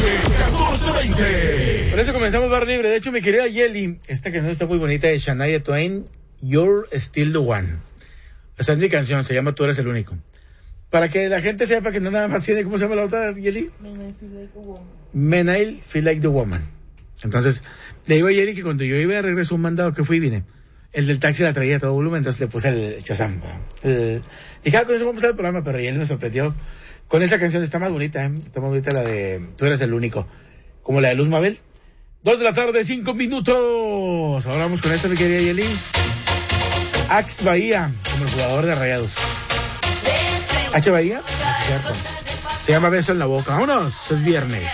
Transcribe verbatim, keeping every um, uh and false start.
catorce veinte. Por eso comenzamos Bar Libre. De hecho, mi querida Yeli, esta canción está muy bonita de Shania Twain, You're Still the One. Esa es mi canción, se llama Tú Eres el Único. Para que la gente sepa que no nada más tiene, ¿cómo se llama la otra, Yeli? Men I Feel Like a Woman. Men I Feel Like the Woman. Entonces, le digo a Yeli que cuando yo iba de regreso a un mandado que fui y vine, el del taxi la traía a todo volumen, entonces le puse el Shazam. El... Dije, ah, con eso vamos a hacer el programa, pero Yeli me sorprendió con esa canción. Está más bonita, ¿eh? Está más bonita la de Tú Eres el Único. Como la de Luz Mabel. Dos de la tarde, cinco minutos. Ahora vamos con esta, mi querida Yeli. Ax Bahía, como el jugador de Rayados. H Bahía, es cierto. Se llama Beso en la Boca. Vámonos, es viernes.